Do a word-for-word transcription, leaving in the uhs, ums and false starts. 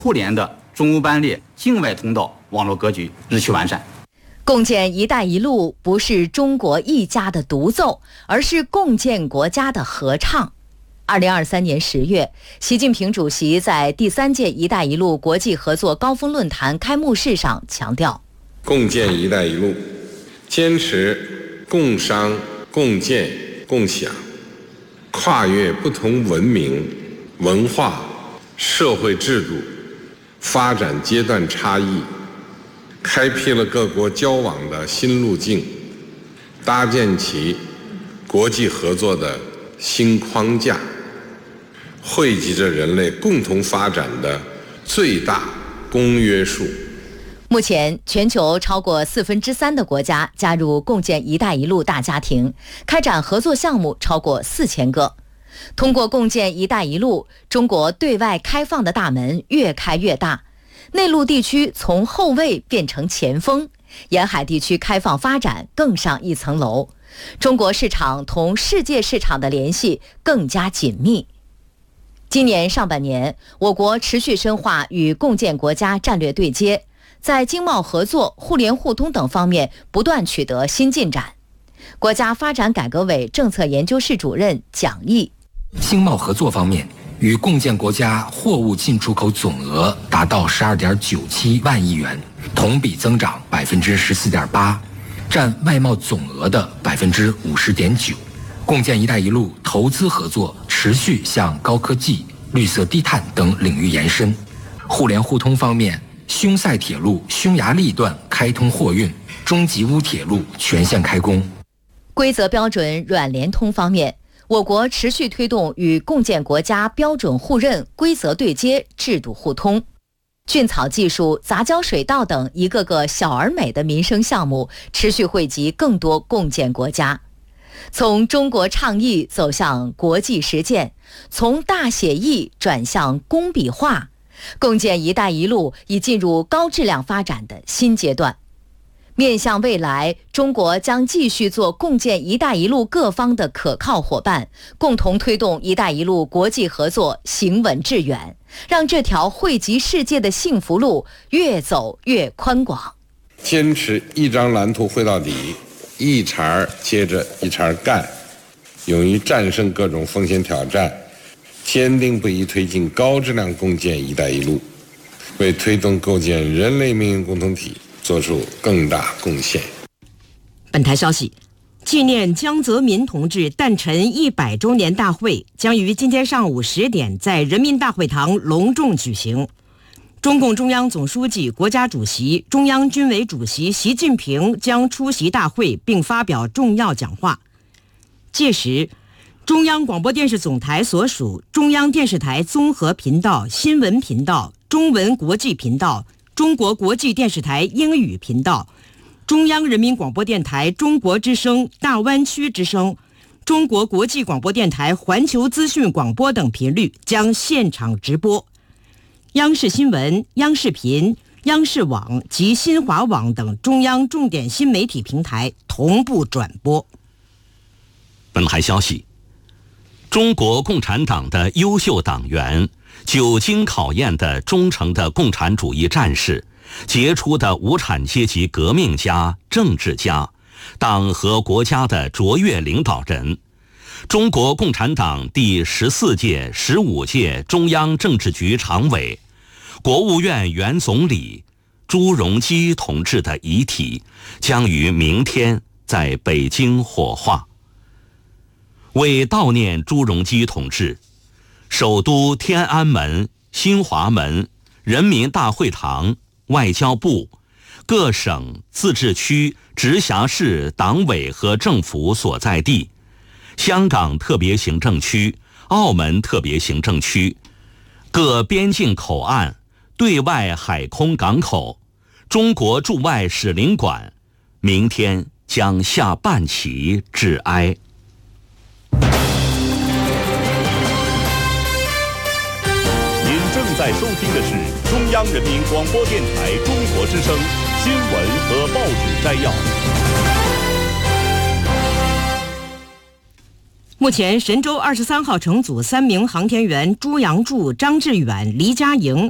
互联的中欧班列境外通道网络格局日趋完善。 共建“一带一路”不是中国一家的独奏，而是共建国家的合唱。二零二三年十月，习近平主席在第三届“一带一路”国际合作高峰论坛开幕式上强调， 共建“一带一路”，坚持共商、共建、共享，跨越不同文明、文化、社会制度、发展阶段差异，开辟了各国交往的新路径，搭建起国际合作的新框架，汇集着人类共同发展的最大公约数。 目前，全球超过四分之三的国家加入共建“一带一路”大家庭，开展合作项目超过四千个。通过共建“一带一路”，中国对外开放的大门越开越大，内陆地区从后卫变成前锋，沿海地区开放发展更上一层楼。中国市场同世界市场的联系更加紧密。今年上半年，我国持续深化与共建国家战略对接，在经贸合作、互联互通等方面不断取得新进展。国家发展改革委政策研究室主任蒋毅： 经贸合作方面，与共建国家货物进出口总额达到十二点九七万亿元，同比增长百分之十四点八，占外贸总额的百分之五十点九。共建“一带一路”投资合作持续向高科技、绿色低碳等领域延伸。互联互通方面，匈塞铁路匈牙利段开通货运，中吉乌铁路全线开工。 规则标准软联通方面，我国持续推动与共建国家标准互认、规则对接、制度互通。菌草技术、杂交水稻等一个个小而美的民生项目，持续惠及更多共建国家。从中国倡议走向国际实践，从大写意转向工笔画，共建“一带一路”已进入高质量发展的新阶段。面向未来，中国将继续做共建“一带一路”各方的可靠伙伴，共同推动“一带一路”国际合作行稳致远，让这条惠及世界的幸福路越走越宽广。 坚持一张蓝图绘到底，一茬接着一茬干，勇于战胜各种风险挑战，坚定不移推进高质量共建“一带一路”，为推动构建人类命运共同体做出更大贡献。 本台消息，纪念江泽民同志诞辰一百周年大会将于今天上午十点在人民大会堂隆重举行。中共中央总书记、国家主席、中央军委主席习近平将出席大会并发表重要讲话。届时，中央广播电视总台所属中央电视台综合频道、新闻频道、中文国际频道、中国国际电视台英语频道、中央人民广播电台中国之声、大湾区之声、中国国际广播电台环球资讯广播等频率将现场直播。央视新闻、央视频、央视网及新华网等中央重点新媒体平台同步转播。 本台消息，中国共产党的优秀党员、久经考验的忠诚的共产主义战士、杰出的无产阶级革命家、政治家、党和国家的卓越领导人，中国共产党第十四届、十五届中央政治局常委、国务院原总理朱镕基同志的遗体将于明天在北京火化。为悼念朱镕基同志，首都天安门、新华门、人民大会堂、外交部、各省、自治区、直辖市党委和政府所在地、香港特别行政区、澳门特别行政区、各边境口岸、对外海空港口、中国驻外使领馆，明天将下半旗致哀。 您正在收听的是中央人民广播电台中国之声新闻和报纸摘要。 目前，神舟二十三号乘组三名航天员朱杨柱、张志远、黎佳莹